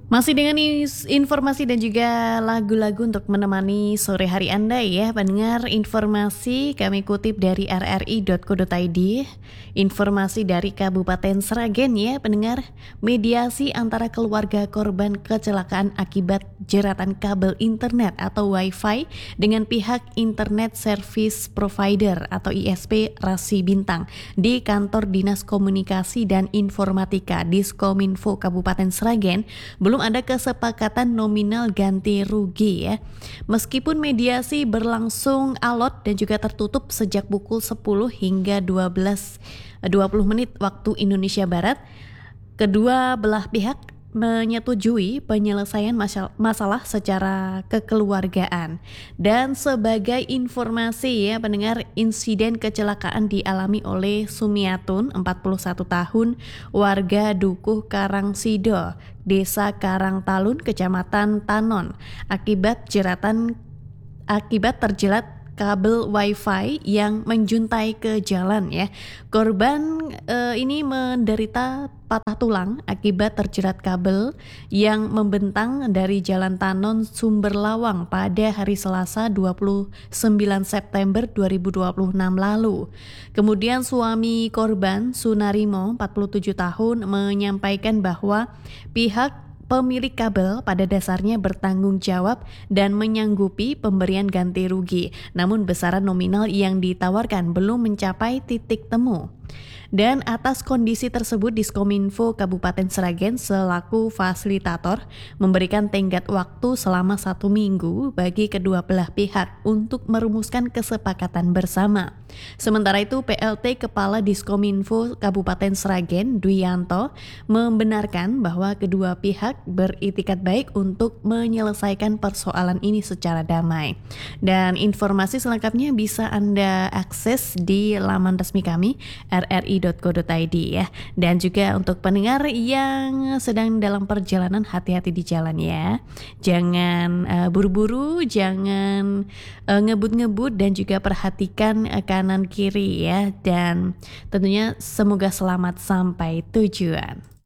Masih dengan informasi dan juga lagu-lagu untuk menemani sore hari Anda ya, pendengar. Informasi kami kutip dari rri.co.id. Informasi dari Kabupaten Sragen ya, pendengar. Mediasi antara keluarga korban kecelakaan akibat jeratan kabel internet atau Wi-Fi dengan pihak Internet Service Provider atau ISP Rasi Bintang di Kantor Dinas Komunikasi dan Informatika Diskominfo Kabupaten Sragen belum ada kesepakatan nominal ganti rugi ya. Meskipun mediasi berlangsung alot dan juga tertutup sejak pukul 10 hingga 12.20 waktu Indonesia Barat, kedua belah pihak menyetujui penyelesaian masalah secara kekeluargaan. Dan sebagai informasi ya pendengar, insiden kecelakaan dialami oleh Sumiatun 41 tahun, warga Dukuh Karangsido, Desa Karangtalun, Kecamatan Tanon, akibat terjerat kabel Wi-Fi yang menjuntai ke jalan ya. Korban ini menderita patah tulang akibat terjerat kabel yang membentang dari Jalan Tanon Sumberlawang pada hari Selasa 29 September 2026 lalu. Kemudian suami korban, Sunarimo 47 tahun, menyampaikan bahwa pihak pemilik kabel pada dasarnya bertanggung jawab dan menyanggupi pemberian ganti rugi, namun besaran nominal yang ditawarkan belum mencapai titik temu. Dan atas kondisi tersebut, Diskominfo Kabupaten Sragen selaku fasilitator memberikan tenggat waktu selama 1 minggu bagi kedua belah pihak untuk merumuskan kesepakatan bersama. Sementara itu, PLT Kepala Diskominfo Kabupaten Sragen, Duyanto, membenarkan bahwa kedua pihak beritikat baik untuk menyelesaikan persoalan ini secara damai. Dan informasi selengkapnya bisa Anda akses di laman resmi kami, rri.co.id ya. Dan juga untuk pendengar yang sedang dalam perjalanan, hati-hati di jalan ya. Jangan buru-buru, jangan ngebut-ngebut, dan juga perhatikan kanan kiri ya. Dan tentunya semoga selamat sampai tujuan.